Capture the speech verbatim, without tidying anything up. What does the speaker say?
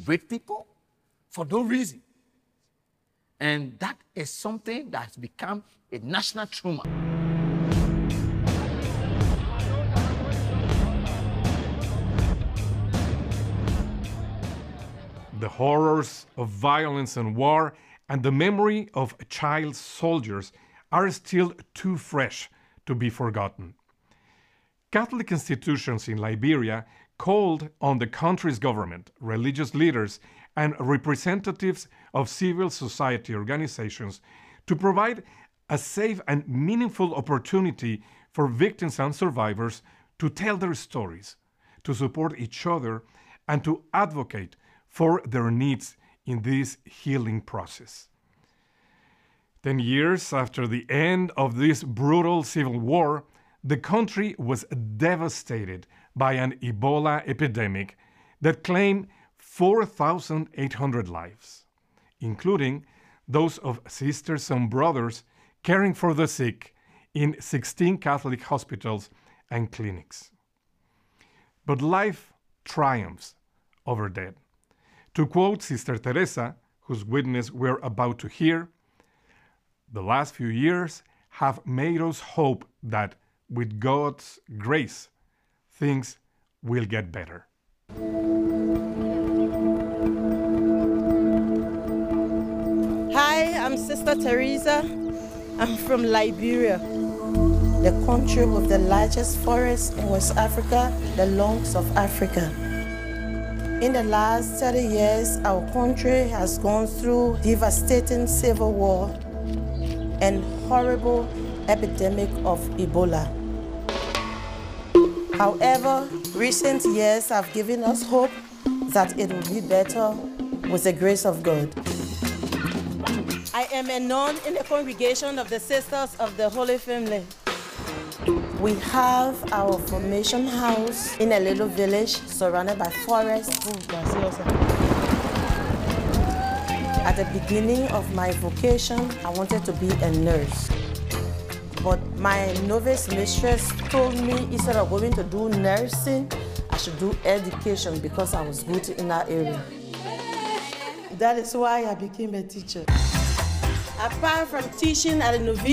rape people for no reason. And that is something that has become a national trauma. The horrors of violence and war and the memory of child soldiers are still too fresh to be forgotten. Catholic institutions in Liberia called on the country's government, religious leaders, and representatives of civil society organizations to provide a safe and meaningful opportunity for victims and survivors to tell their stories, to support each other, and to advocate for their needs in this healing process. Ten years after the end of this brutal civil war, the country was devastated by an Ebola epidemic that claimed four thousand eight hundred lives, including those of sisters and brothers caring for the sick in sixteen Catholic hospitals and clinics. But life triumphs over death. To quote Sister Teresa, whose witness we're about to hear, "The last few years have made us hope that with God's grace, things will get better." Hi, I'm Sister Teresa. I'm from Liberia, the country with the largest forest in West Africa, the lungs of Africa. In the last thirty years, our country has gone through devastating civil war and horrible epidemic of Ebola. However, recent years have given us hope that it will be better with the grace of God. I am a nun in the congregation of the Sisters of the Holy Family. We have our formation house in a little village surrounded by forests. At the beginning of my vocation, I wanted to be a nurse. But my novice mistress told me instead of going to do nursing, I should do education because I was good in that area. That is why I became a teacher. Apart from teaching at the novice